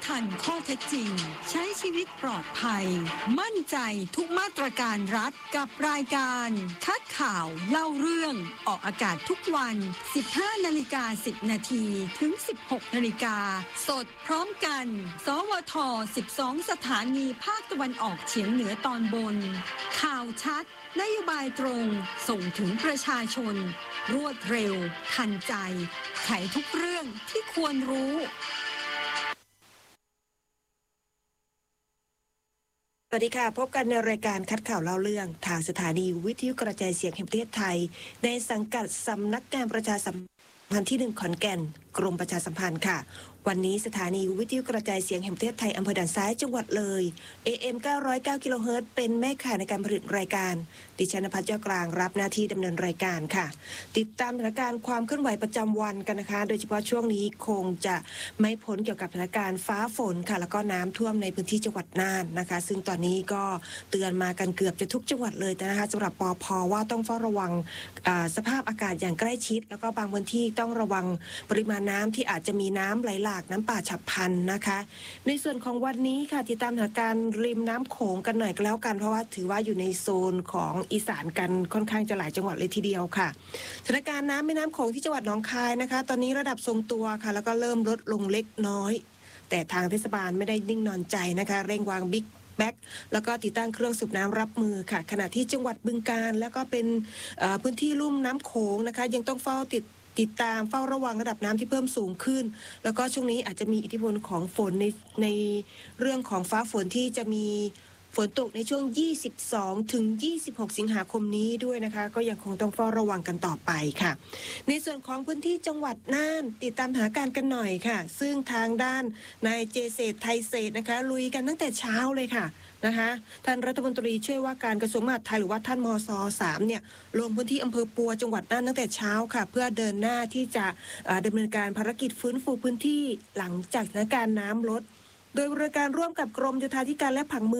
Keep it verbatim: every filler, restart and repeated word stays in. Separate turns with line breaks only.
ทันข้อเท็จจริงใช้ชีวิตปลอดภัยมั่นใจทุกมาตรการรัฐกับรายการคัดข่าวเล่าเรื่องออกอากาศทุกวัน สิบห้านาฬิกาสิบนาทีถึง สิบหกนาฬิกาสดพร้อมกันสวทสิบสองสถานีภาคตะวันออกเฉียงเหนือตอนบนข่าวชัดนโยบายตรงส่งถึงประชาชนรวดเร็วทันใจไขทุกเรื่องที่ควรรู้
สวัสดีค่ะพบกันในรายการคัดข่าวเล่าเรื่องทางสถานีวิทยุกระจายเสียงแห่งประเทศไทยในสังกัดสำนักงานประชาสัมพันธ์ที่หนึ่งขอนแก่นกรมประชาสัมพันธ์ค่ะวันนี้สถานีวิทยุกระจายเสียงแห่งประเทศไทยอำเภอด่านซ้ายจังหวัดเลย เอ เอ็ม เก้าร้อยเก้า กิโลเฮิรตซ์เป็นแม่ข่ายในการผลิตรายการดิฉันณภัทรยอดกลางรับหน้าที่ดำเนินรายการค่ะติดตามสถานการณ์ความเคลื่อนไหวประจำวันกันนะคะโดยเฉพาะช่วงนี้คงจะไม่พ้นเกี่ยวกับสถานการณ์ฟ้าฝนค่ะแล้วก็น้ำท่วมในพื้นที่จังหวัดน่านนะคะซึ่งตอนนี้ก็เตือนมากันเกือบจะทุกจังหวัดเลยนะคะสำหรับปภ.ว่าต้องเฝ้าระวังสภาพอากาศอย่างใกล้ชิดแล้วก็บางพื้นที่ต้องระวังปริมาณน้ำที่อาจจะมีน้ำไหลหลากน้ำป่าฉับพลันนะคะในส่วนของวันนี้ค่ะติดตามสถานการณ์ริมน้ำโขงกันหน่อยก็แล้วกันเพราะว่าถือว่าอยู่ในโซนของอีสานกันค่อนข้างจะหลายจังหวัดเลยทีเดียวค่ะสถานการณ์น้ำแม่น้ำโขงที่จังหวัดหนองคายนะคะตอนนี้ระดับทรงตัวค่ะแล้วก็เริ่มลดลงเล็กน้อยแต่ทางเทศบาลไม่ได้นิ่งนอนใจนะคะเร่งวางบิ๊กแบ็กแล้วก็ติดตั้งเครื่องสูบน้ำรับมือค่ะขณะที่จังหวัดบึงกาฬแล้วก็เป็นพื้นที่ลุ่มน้ำโขงนะคะยังต้องเฝ้าติดติดตามเฝ้าระวังระดับน้ำที่เพิ่มสูงขึ้นแล้วก็ช่วงนี้อาจจะมีอิทธิพลของฝนในในเรื่องของฟ้าฝนที่จะมีฝนตกในช่วงยี่สิบสองถึงยี่สิบหกสิงหาคมนี้ด้วยนะคะก็ยังคงต้องเฝ้าระวังกันต่อไปค่ะในส่วนของพื้นที่จังหวัดน่านติดตามสถานการณ์กันหน่อยค่ะซึ่งทางด้านนายเจเศรษฐ์ไทยเศรษฐ์นะคะลุยกันตั้งแต่เช้าเลยค่ะนะคะท่านรัฐมนตรีช่วยว่าการกระทรวงมหาดไทยหรือว่าท่านมศ.สามเนี่ยลงพื้นที่อำเภอปัวจังหวัดน่านตั้งแต่เช้าค่ะเพื่อเดินหน้าที่จะดำเนินการภารกิจฟื้นฟูพื้นที่หลังจากสถานการณ์น้ำลดโดยบริการร่วมกับกรมโยธาธิการและผังเมือง